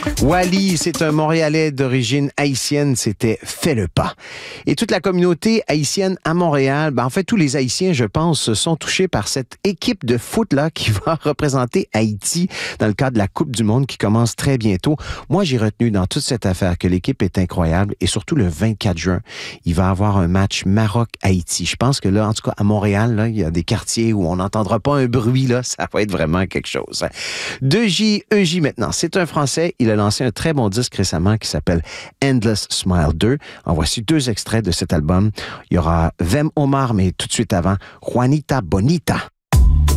Wally, c'est un Montréalais d'origine haïtienne, c'était Fais le pas. Et toute la communauté haïtienne à Montréal, en fait, tous les Haïtiens, je pense, sont touchés par cette équipe de foot-là qui va représenter Haïti dans le cadre de la Coupe du Monde qui commence très bientôt. Moi, j'ai retenu dans toute cette affaire que l'équipe est incroyable et surtout le 24 juin, il va y avoir un match Maroc-Haïti. Je pense que là, en tout cas, à Montréal, là, il y a des quartiers où on n'entendra pas un bruit, là. Ça va être vraiment quelque chose. 2J maintenant. C'est un Français. Il a lancé un très bon disque récemment qui s'appelle Endless Smile 2. En voici 2 extraits de cet album. Il y aura Vem Omar, mais tout de suite avant, Juanita Bonita.